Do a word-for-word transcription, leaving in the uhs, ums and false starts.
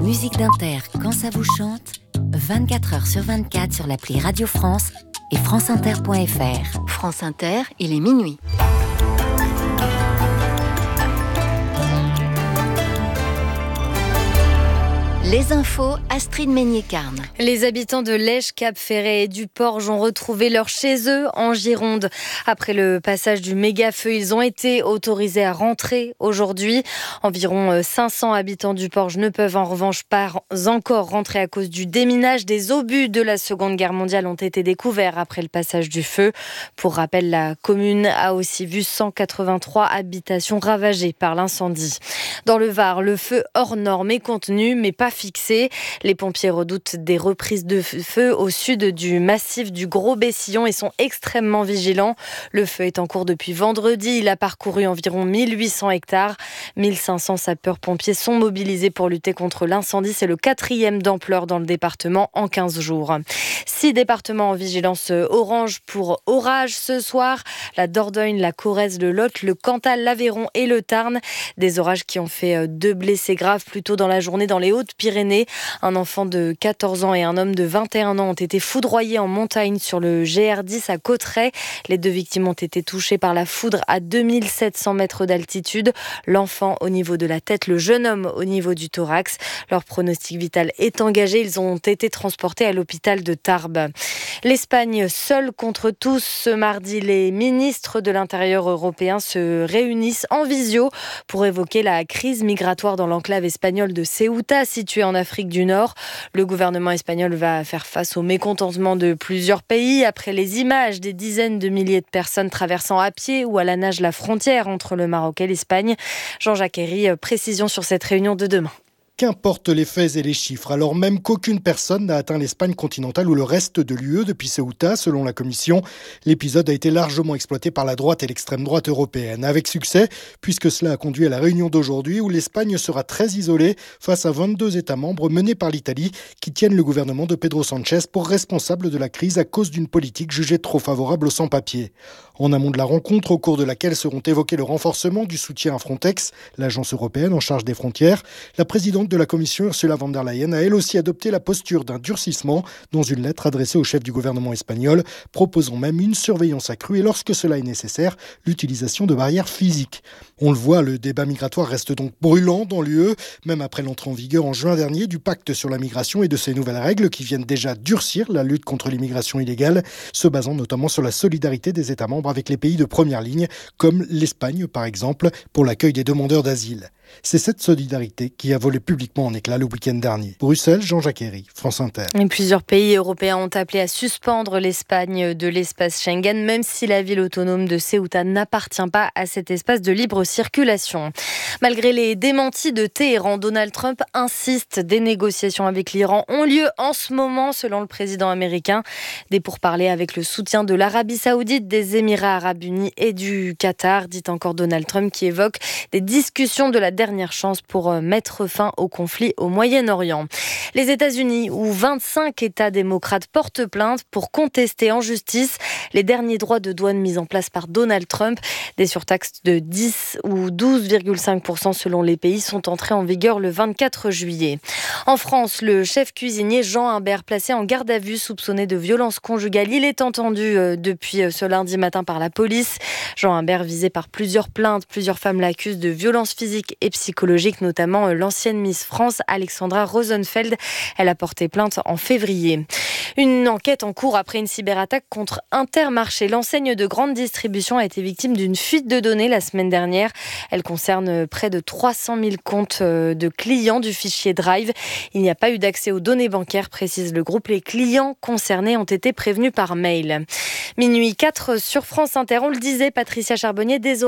musique d'Inter quand ça vous chante, vingt-quatre heures sur vingt-quatre sur l'appli Radio France et franceinter point f r. France Inter, il est minuit. Les infos, Astrid Meignet-Carne. Les habitants de Lège, Cap-Ferret et du Porge ont retrouvé leur chez eux en Gironde. Après le passage du méga-feu, ils ont été autorisés à rentrer aujourd'hui. Environ cinq cents habitants du Porge ne peuvent en revanche pas encore rentrer à cause du déminage. Des obus de la Seconde Guerre mondiale ont été découverts après le passage du feu. Pour rappel, la commune a aussi vu cent quatre-vingt-trois habitations ravagées par l'incendie. Dans le Var, le feu hors norme est contenu, mais pas fixé. Les pompiers redoutent des reprises de feu au sud du massif du Gros Bessillon et sont extrêmement vigilants. Le feu est en cours depuis vendredi. Il a parcouru environ mille huit cents hectares. mille cinq cents sapeurs-pompiers sont mobilisés pour lutter contre l'incendie. C'est le quatrième d'ampleur dans le département en quinze jours. Six départements en vigilance orange pour orage ce soir. La Dordogne, la Corrèze, le Lot, le Cantal, l'Aveyron et le Tarn. Des orages qui ont fait deux blessés graves plus tôt dans la journée dans les Hautes-Pyrénées. Un enfant de quatorze ans et un homme de vingt et un ans ont été foudroyés en montagne sur le G R dix à Cauterets. Les deux victimes ont été touchées par la foudre à deux mille sept cents mètres d'altitude. L'enfant au niveau de la tête, le jeune homme au niveau du thorax. Leur pronostic vital est engagé. Ils ont été transportés à l'hôpital de Tarbes. L'Espagne seule contre tous. Ce mardi, les ministres de l'Intérieur européens se réunissent en visio pour évoquer la crise migratoire dans l'enclave espagnole de Ceuta, située en Afrique du Nord. Le gouvernement espagnol va faire face au mécontentement de plusieurs pays après les images des dizaines de milliers de personnes traversant à pied ou à la nage la frontière entre le Maroc et l'Espagne. Jean-Jacques Herry, précision sur cette réunion de demain. Qu'importent les faits et les chiffres, alors même qu'aucune personne n'a atteint l'Espagne continentale ou le reste de l'U E depuis Ceuta, selon la Commission. L'épisode a été largement exploité par la droite et l'extrême droite européenne, avec succès, puisque cela a conduit à la réunion d'aujourd'hui où l'Espagne sera très isolée face à vingt-deux États membres menés par l'Italie qui tiennent le gouvernement de Pedro Sánchez pour responsable de la crise à cause d'une politique jugée trop favorable aux sans-papiers. En amont de la rencontre, au cours de laquelle seront évoqués le renforcement du soutien à Frontex, l'agence européenne en charge des frontières, la présidente de la Commission, Ursula von der Leyen, a elle aussi adopté la posture d'un durcissement dans une lettre adressée au chef du gouvernement espagnol, proposant même une surveillance accrue et lorsque cela est nécessaire, l'utilisation de barrières physiques. On le voit, le débat migratoire reste donc brûlant dans l'U E, même après l'entrée en vigueur en juin dernier du pacte sur la migration et de ses nouvelles règles qui viennent déjà durcir la lutte contre l'immigration illégale, se basant notamment sur la solidarité des États membres avec les pays de première ligne, comme l'Espagne par exemple, pour l'accueil des demandeurs d'asile. C'est cette solidarité qui a volé publiquement en éclats le week-end dernier. Bruxelles, Jean-Jacques Herry, France Inter. Et plusieurs pays européens ont appelé à suspendre l'Espagne de l'espace Schengen, même si la ville autonome de Ceuta n'appartient pas à cet espace de libre circulation. Malgré les démentis de Téhéran, Donald Trump insiste. Des négociations avec l'Iran ont lieu en ce moment, selon le président américain. Des pourparlers avec le soutien de l'Arabie Saoudite, des Émirats Arabes Unis et du Qatar, dit encore Donald Trump, qui évoque des discussions de la dernière chance pour mettre fin au conflit au Moyen-Orient. Les États-Unis, où vingt-cinq États démocrates portent plainte pour contester en justice les derniers droits de douane mis en place par Donald Trump. Des surtaxes de dix ou douze virgule cinq pour cent selon les pays sont entrées en vigueur le vingt-quatre juillet. En France, le chef cuisinier Jean Imbert, placé en garde à vue, soupçonné de violence conjugale, il est entendu depuis ce lundi matin par la police. Jean Imbert, visé par plusieurs plaintes, plusieurs femmes l'accusent de violence physique et psychologique, notamment l'ancienne Miss France Alexandra Rosenfeld. Elle a porté plainte en février. Une enquête en cours après une cyberattaque contre Intermarché. L'enseigne de grande distribution a été victime d'une fuite de données la semaine dernière. Elle concerne près de trois cent mille comptes de clients du fichier Drive. Il n'y a pas eu d'accès aux données bancaires, précise le groupe. Les clients concernés ont été prévenus par mail. Minuit quatre sur France Inter. On le disait, Patricia Charbonnier, des